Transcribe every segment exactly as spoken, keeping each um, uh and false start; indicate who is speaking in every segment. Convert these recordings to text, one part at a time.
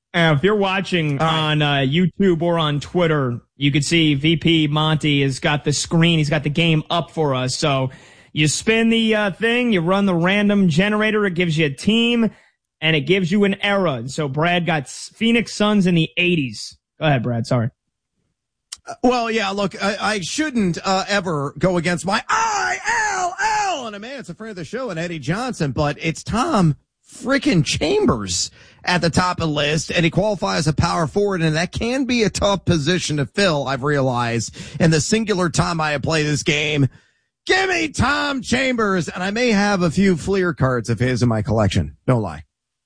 Speaker 1: Uh, if you're watching right. on uh, YouTube or on Twitter, you can see V P Monty has got the screen. He's got the game up for us. So you spin the uh, thing, you run the random generator. It gives you a team, and it gives you an era. And so Brad got Phoenix Suns in the eighties. Go ahead, Brad. Sorry.
Speaker 2: Well, yeah, look, I, I shouldn't uh, ever go against my I L L and a man, it's a friend of the show, and Eddie Johnson, but it's Tom freaking Chambers at the top of the list, and he qualifies as a power forward, and that can be a tough position to fill, I've realized, in the singular time I have played this game. Give me Tom Chambers, and I may have a few Fleer cards of his in my collection. Don't lie.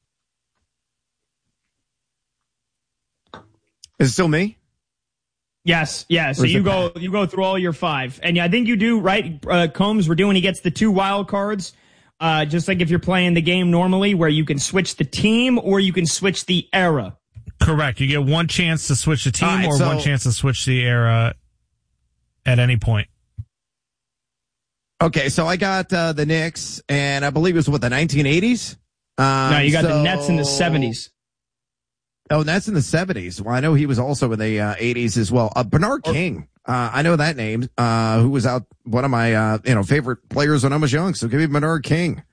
Speaker 2: Is it still me?
Speaker 1: Yes, yeah. So you go, you go through all your five, and yeah, I think you do right. Uh, Combs, we're doing. He gets the two wild cards, uh, just like if you're playing the game normally, where you can switch the team or you can switch the era.
Speaker 3: Correct. You get one chance to switch the team right, or so, one chance to switch the era at any point.
Speaker 2: Okay, so I got uh, the Knicks, and I believe it was what, the nineteen eighties. Um,
Speaker 1: no, you got
Speaker 2: so...
Speaker 1: the Nets in the seventies.
Speaker 2: Oh, and that's in the seventies. Well, I know he was also in the uh, eighties as well. Uh, Bernard King. Uh, I know that name, uh, who was out one of my, uh, you know, favorite players when I was young. So give me Bernard King.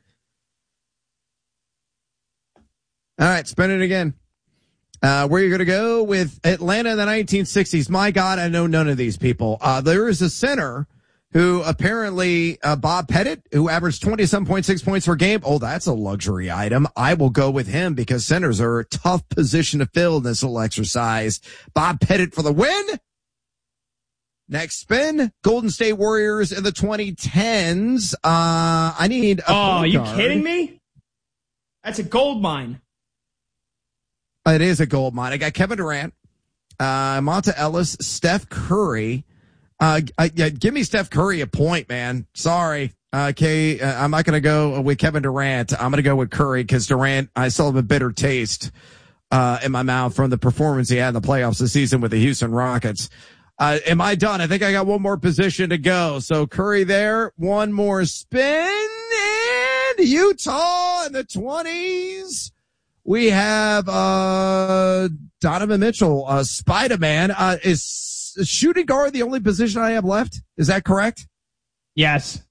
Speaker 2: All right. Spin it again. Uh, where are you going to go with Atlanta in the nineteen sixties? My God, I know none of these people. Uh, there is a center who apparently, uh, Bob Pettit, who averaged twenty-seven point six points per game. Oh, that's a luxury item. I will go with him because centers are a tough position to fill in this little exercise. Bob Pettit for the win. Next spin, Golden State Warriors in the twenty tens. Uh, I need a
Speaker 1: Oh, are you
Speaker 2: card.
Speaker 1: kidding me? That's a gold mine.
Speaker 2: It is a gold mine. I got Kevin Durant, uh, Monta Ellis, Steph Curry. Uh, I, yeah, give me Steph Curry a point, man. Sorry. Uh, Kay, uh, I'm not going to go with Kevin Durant. I'm going to go with Curry because Durant, I still have a bitter taste, uh, in my mouth from the performance he had in the playoffs this season with the Houston Rockets. Uh, am I done? I think I got one more position to go. So Curry there, one more spin, and Utah in the twenties. We have, uh, Donovan Mitchell, uh, Spider-Man, uh, is, Is shooting guard the only position I have left? Is that correct?
Speaker 1: Yes.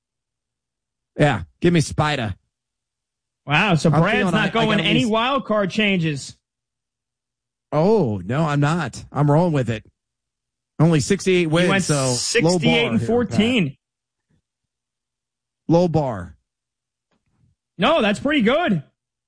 Speaker 2: Yeah. Give me Spider.
Speaker 1: Wow. So
Speaker 2: I'm
Speaker 1: Brad's not
Speaker 2: I,
Speaker 1: going
Speaker 2: I
Speaker 1: any
Speaker 2: least...
Speaker 1: wild card changes.
Speaker 2: Oh, no, I'm not. I'm rolling with it. Only sixty-eight wins.
Speaker 1: You went
Speaker 2: so
Speaker 1: sixty-eight and fourteen.
Speaker 2: Here, low bar.
Speaker 1: No, that's pretty good.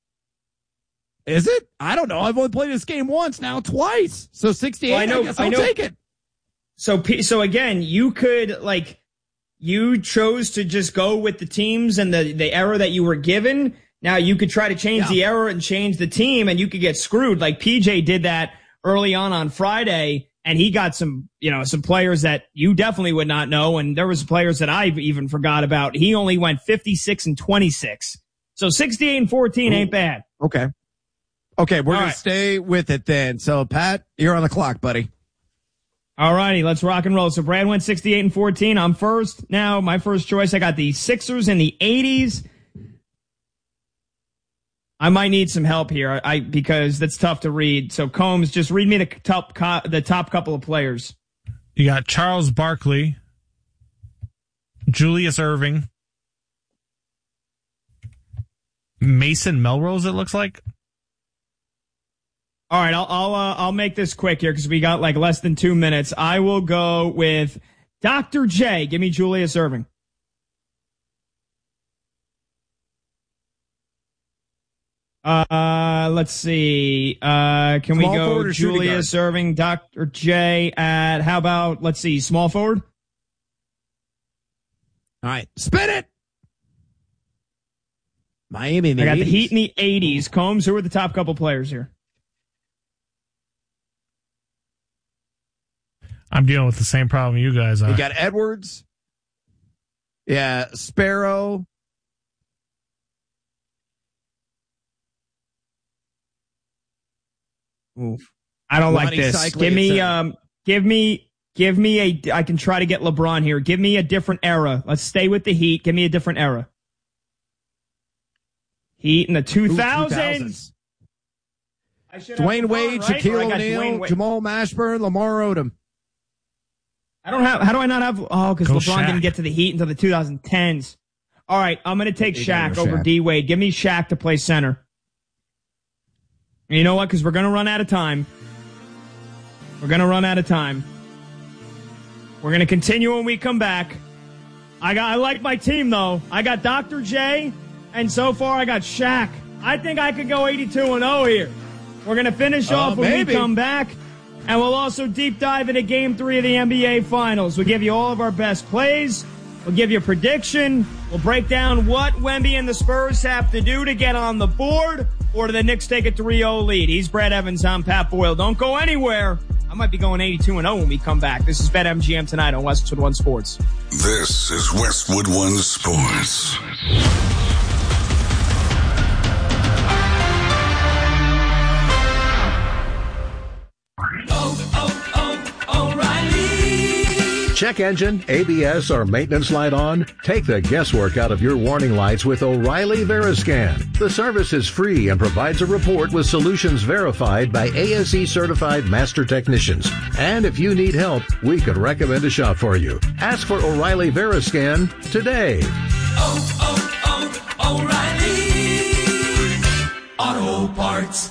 Speaker 2: Is it? I don't know. I've only played this game once, now twice. So sixty-eight, well, I, know, I guess I'll I know. take it.
Speaker 1: So, so again, you could, like, you chose to just go with the teams and the, the error that you were given. Now you could try to change yeah. the error and change the team, and you could get screwed. Like P J did that early on on Friday, and he got some, you know, some players that you definitely would not know, and there was players that I even forgot about. He only went fifty-six and twenty-six. So sixty-eight and fourteen Ooh. Ain't bad.
Speaker 2: Okay. Okay, we're going
Speaker 1: right.
Speaker 2: to stay with it then. So, Pat, you're on the clock, buddy.
Speaker 1: All righty, let's rock and roll. So, Brad went sixty-eight and fourteen. I'm first. Now, my first choice, I got the Sixers in the eighties. I might need some help here I because that's tough to read. So, Combs, just read me the top, the top couple of players.
Speaker 3: You got Charles Barkley, Julius Erving, Mason Melrose, it looks like.
Speaker 1: All right, I'll I'll uh, I'll make this quick here because we got like less than two minutes. I will go with Doctor J. Give me Julius Erving. Uh, let's see. Uh, can small we go Julius Erving, Doctor J at how about let's see, small forward.
Speaker 2: All right, spin it. Miami. In the
Speaker 1: I got
Speaker 2: eighties.
Speaker 1: The Heat in the eighties. Combs, who are the top couple players here?
Speaker 3: I'm dealing with the same problem you guys are.
Speaker 2: You got Edwards. Yeah, Sparrow.
Speaker 1: Oof. I don't Lonnie like this. Cycling give me, um, give me, give me a, I can try to get LeBron here. Give me a different era. Let's stay with the Heat. Give me a different era. Heat in the two thousands.
Speaker 2: Dwayne Wade, right? Shaquille O'Neal, Jamal Mashburn, Lamar Odom.
Speaker 1: I don't have, how do I not have, oh, because LeBron Shaq. didn't get to the Heat until the twenty tens. All right, I'm going to take Shaq over Shaq. D-Wade. Give me Shaq to play center. And you know what? Because we're going to run out of time. We're going to run out of time. We're going to continue when we come back. I got. I like my team, though. I got Doctor J, and so far I got Shaq. I think I could go eighty-two and oh here. We're going to finish uh, off when maybe. we come back, and we'll also deep dive into Game three of the N B A Finals. We'll give you all of our best plays. We'll give you a prediction. We'll break down what Wemby and the Spurs have to do to get on the board, or do the Knicks take a three oh lead. He's Brad Evans. I'm Pat Boyle. Don't go anywhere. I might be going eighty-two and oh when we come back. This is BetMGM tonight on Westwood One Sports.
Speaker 4: This is Westwood One Sports.
Speaker 5: Check engine, A B S, or maintenance light on? Take the guesswork out of your warning lights with O'Reilly Veriscan. The service is free and provides a report with solutions verified by A S E certified master technicians. And if you need help, we could recommend a shop for you. Ask for O'Reilly Veriscan today.
Speaker 6: Oh, oh, oh, O'Reilly Auto Parts.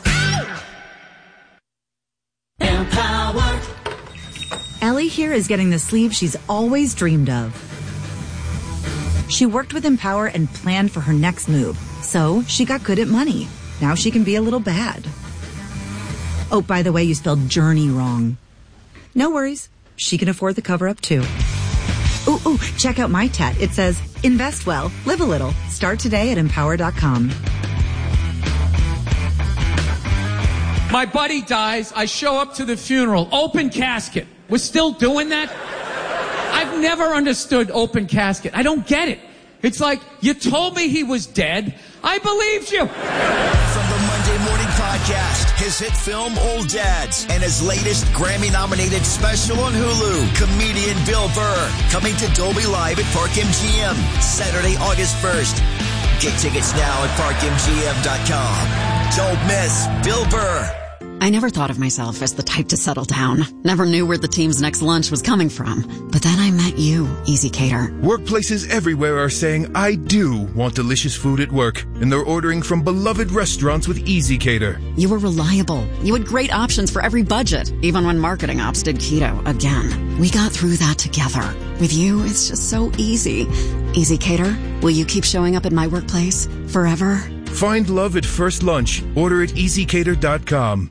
Speaker 6: Empower.
Speaker 7: Ellie here is getting the sleeve she's always dreamed of. She worked with Empower and planned for her next move, so she got good at money. Now she can be a little bad. Oh, by the way, you spelled journey wrong. No worries. She can afford the cover-up, too. Ooh, ooh, check out my tat. It says, invest well, live a little. Start today at empower dot com.
Speaker 8: My buddy dies. I show up to the funeral. Open casket. We're still doing that? I've never understood open casket. I don't get it. It's like, you told me he was dead. I believed you.
Speaker 9: From the Monday Morning Podcast, his hit film Old Dads, and his latest Grammy-nominated special on Hulu, comedian Bill Burr, coming to Dolby Live at Park M G M, Saturday, August first. Get tickets now at park m g m dot com. Don't miss Bill Burr.
Speaker 10: I never thought of myself as the type to settle down. Never knew where the team's next lunch was coming from. But then I met you, Easy Cater.
Speaker 11: Workplaces everywhere are saying, I do want delicious food at work. And they're ordering from beloved restaurants with Easy Cater.
Speaker 10: You were reliable. You had great options for every budget, even when marketing ops did keto again. We got through that together. With you, it's just so easy. Easy Cater, will you keep showing up at my workplace forever?
Speaker 11: Find love at first lunch. Order at easy cater dot com.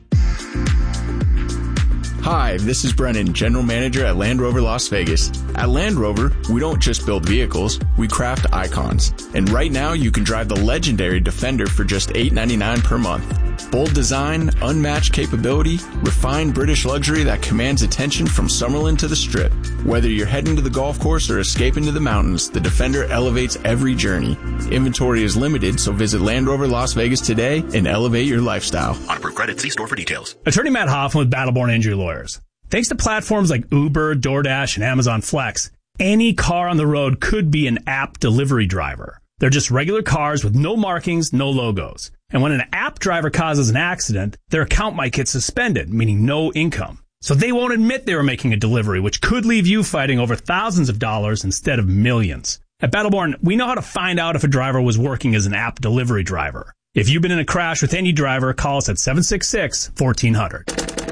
Speaker 12: Hi, this is Brennan, General Manager at Land Rover Las Vegas. At Land Rover, we don't just build vehicles, we craft icons. And right now, you can drive the legendary Defender for just eight ninety-nine per month. Bold design, unmatched capability, refined British luxury that commands attention from Summerlin to the Strip. Whether you're heading to the golf course or escaping to the mountains, the Defender elevates every journey. Inventory is limited, so visit Land Rover Las Vegas today and elevate your lifestyle.
Speaker 13: On approved credit, see store for details.
Speaker 14: Attorney Matt Hoffman with Battleborn Injury Lawyers. Thanks to platforms like Uber, DoorDash, and Amazon Flex, any car on the road could be an app delivery driver. They're just regular cars with no markings, no logos. And when an app driver causes an accident, their account might get suspended, meaning no income. So they won't admit they were making a delivery, which could leave you fighting over thousands of dollars instead of millions. At Battleborn, we know how to find out if a driver was working as an app delivery driver. If you've been in a crash with any driver, call us at seven six six, one four zero zero.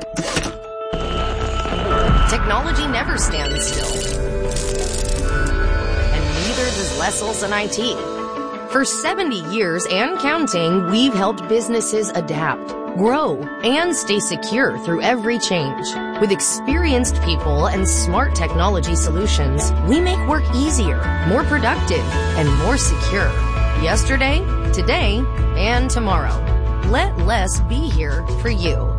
Speaker 15: Technology never stands still. And neither does Les Olson I T. For seventy years and counting, we've helped businesses adapt, grow, and stay secure through every change. With experienced people and smart technology solutions, we make work easier, more productive, and more secure. Yesterday, today, and tomorrow. Let Les be here for you.